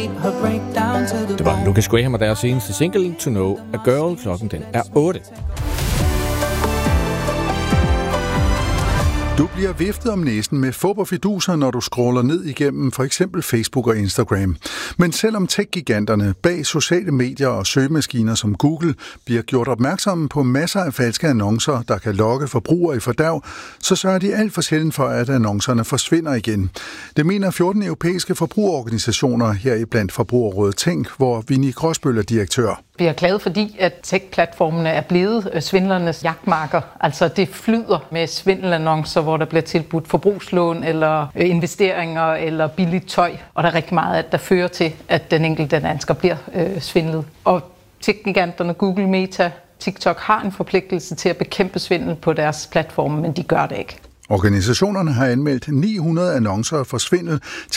Det var Lucas Graham og deres seneste single, To Know a Girl. Klokken den er 8. Du bliver viftet om næsen med fup og fiduser, når du scroller ned igennem for eksempel Facebook og Instagram. Men selvom tech-giganterne bag sociale medier og søgemaskiner som Google bliver gjort opmærksomme på masser af falske annoncer, der kan lokke forbrugere i fordærv, så sørger de alt for sjældent for, at annoncerne forsvinder igen. Det mener 14 europæiske forbrugerorganisationer heriblandt Forbrugerrådet Tænk, hvor Vinnie Gråsbøl er direktør. Vi er glade, fordi at tech-platformene er blevet svindlernes jagtmarker. Altså det flyder med svindelannoncer, hvor der bliver tilbudt forbrugslån eller investeringer eller billigt tøj. Og der er rigtig meget, at der fører til, at den enkelte dansker bliver svindlet. Og tech-giganterne Google, Meta, TikTok har en forpligtelse til at bekæmpe svindel på deres platforme, men de gør det ikke. Organisationerne har anmeldt 900 annoncer for svindel